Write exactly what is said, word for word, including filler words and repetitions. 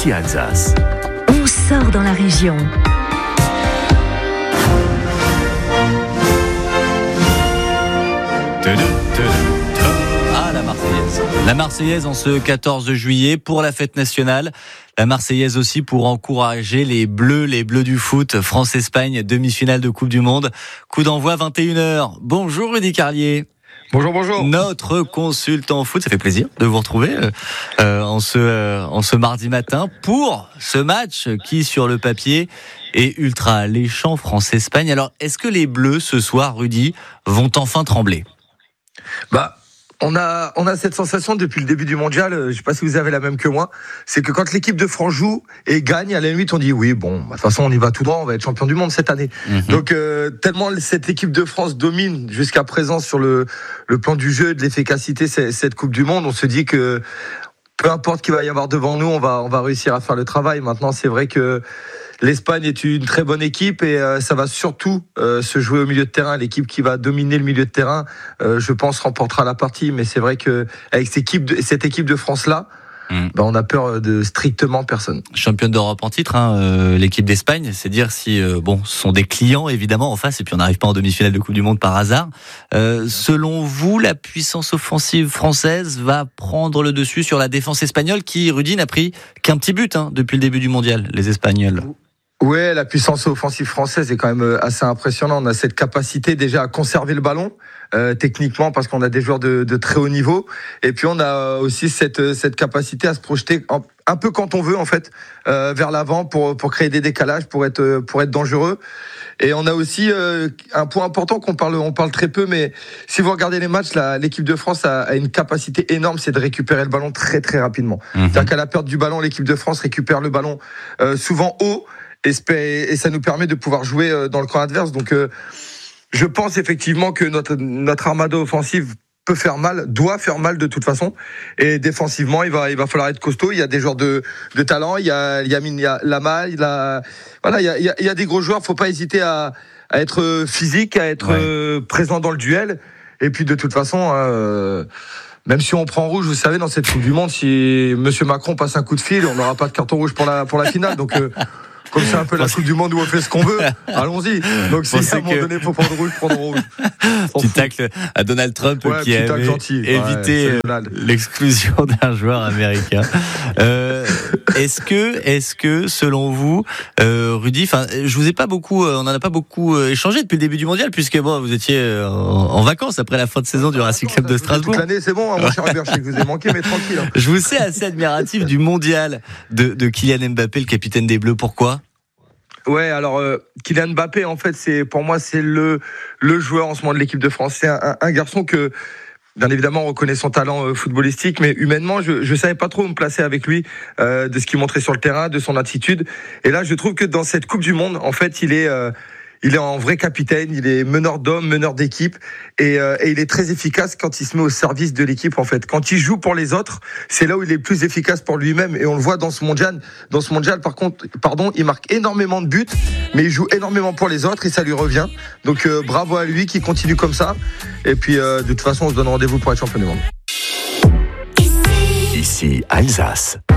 Ici Alsace. On sort dans la région. Ah, la Marseillaise. La Marseillaise en ce quatorze juillet pour la fête nationale. La Marseillaise aussi pour encourager les Bleus, les Bleus du foot. France-Espagne, demi-finale de Coupe du Monde. Coup d'envoi vingt et une heures. Bonjour Rudy Carlier. Bonjour, bonjour. Notre consultant foot, ça fait plaisir de vous retrouver euh, en ce euh, en ce mardi matin pour ce match qui, sur le papier, est ultra alléchant. France-Espagne. Alors, est-ce que les Bleus ce soir, Rudy, vont enfin trembler ? Bah, on a, on a cette sensation depuis le début du mondial, je ne sais pas si vous avez la même que moi, c'est que quand l'équipe de France joue et gagne, à la limite, on dit oui, bon, de toute façon, on y va tout droit, on va être champion du monde cette année. Mmh. Donc, euh, tellement cette équipe de France domine jusqu'à présent sur le, le plan du jeu, de l'efficacité, cette Coupe du Monde, on se dit que peu importe qui va y avoir devant nous, on va, on va réussir à faire le travail. Maintenant, c'est vrai que l'Espagne est une très bonne équipe et euh, ça va surtout euh, se jouer au milieu de terrain. L'équipe qui va dominer le milieu de terrain, euh, je pense, remportera la partie. Mais c'est vrai que avec cette équipe de, cette équipe de France-là, mmh. bah, on a peur de strictement personne. Championne d'Europe en titre, hein, euh, l'équipe d'Espagne. C'est dire si euh, bon, ce sont des clients évidemment en face et puis on n'arrive pas en demi-finale de Coupe du Monde par hasard. Euh, selon vous, la puissance offensive française va prendre le dessus sur la défense espagnole qui, Rudy, n'a pris qu'un petit but hein, depuis le début du mondial, les Espagnols. Ouais, la puissance offensive française est quand même assez impressionnante. On a cette capacité déjà à conserver le ballon euh, techniquement parce qu'on a des joueurs de, de très haut niveau. Et puis on a aussi cette cette capacité à se projeter en, un peu quand on veut en fait euh, vers l'avant pour pour créer des décalages, pour être pour être dangereux. Et on a aussi euh, un point important qu'on parle on parle très peu, mais si vous regardez les matchs, là, l'équipe de France a, a une capacité énorme, c'est de récupérer le ballon très très rapidement. Mmh. C'est-à-dire qu'à la perte du ballon, l'équipe de France récupère le ballon euh, souvent haut. Et ça nous permet de pouvoir jouer dans le camp adverse. Donc, euh, je pense effectivement que notre notre armada offensive peut faire mal, doit faire mal de toute façon. Et défensivement, il va il va falloir être costaud. Il y a des joueurs de de talent. Il y a il y a, il y a Lama, il y a voilà, il y a il y a, il y a des gros joueurs. Faut pas hésiter à à être physique, à être ouais. présent dans le duel. Et puis de toute façon. Euh, Même si on prend rouge, vous savez, dans cette Coupe du Monde, si Monsieur Macron passe un coup de fil, on n'aura pas de carton rouge pour la pour la finale. Donc euh, comme c'est un peu la Coupe du Monde où on fait ce qu'on veut, allons-y. Donc si à un moment donné, il faut prendre rouge, prendre rouge. Petit tacle à Donald Trump ouais, qui avait évité ouais, l'exclusion d'un joueur américain. Euh, est-ce que, est-ce que, selon vous, euh, Rudy, enfin, je vous ai pas beaucoup, on en a pas beaucoup échangé depuis le début du mondial, puisque bon, vous étiez en, en vacances après la fin de saison du Racing Club de Strasbourg. Toute l'année, c'est bon, hein, mon cher Hubert, je sais que vous avez manqué, mais tranquille. Hein. Je vous sais assez admiratif du mondial de, de Kylian Mbappé, le capitaine des Bleus. Pourquoi? Ouais, alors euh, Kylian Mbappé, en fait, c'est pour moi c'est le le joueur en ce moment de l'équipe de France. C'est un, un, un garçon que, bien évidemment, on reconnaît son talent euh, footballistique, mais humainement, je je savais pas trop où me placer avec lui, euh, de ce qu'il montrait sur le terrain, de son attitude. Et là, je trouve que dans cette Coupe du Monde, en fait, il est euh, il est en vrai capitaine, il est meneur d'hommes, meneur d'équipe, et, euh, et il est très efficace quand il se met au service de l'équipe. En fait, quand il joue pour les autres, c'est là où il est le plus efficace pour lui-même, et on le voit dans ce mondial. Dans ce mondial, par contre, pardon, il marque énormément de buts, mais il joue énormément pour les autres, et ça lui revient. Donc euh, bravo à lui, qui continue comme ça. Et puis euh, de toute façon, on se donne rendez-vous pour être champion du monde. Ici Alsace.